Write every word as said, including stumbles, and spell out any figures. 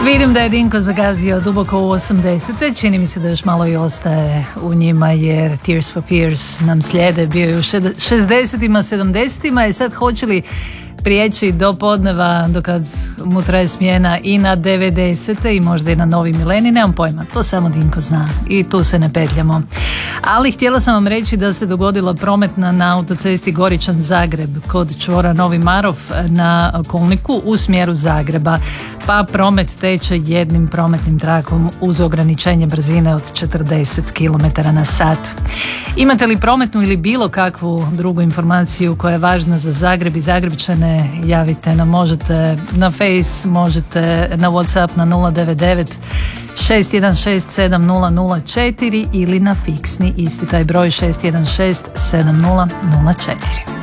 Vidim da je Dinko zagazio duboko u osamdesete, čini mi se da još malo i ostaje u njima jer Tears for Fears nam slijede, bio je u šezdesetima, sedamdesetima i sad hoće li prijeći do podneva dokad mu traje smjena i na devedesete i možda i na novi milenij, nemam pojma, to samo Dinko zna i tu se ne petljamo. Ali htjela sam vam reći da se dogodila prometna na autocesti Goričan-Zagreb kod čvora Novi Marof na kolniku u smjeru Zagreba, pa promet teče jednim prometnim trakom uz ograničenje brzine od četrdeset kilometara na sat. Imate li prometnu ili bilo kakvu drugu informaciju koja je važna za Zagreb i Zagrebčane, javite nam, možete na Face, možete na WhatsApp na nula devet devet šest jedan šest sedam nula nula četiri ili na fiksni isti taj broj šest jedan šest sedam nula nula četiri.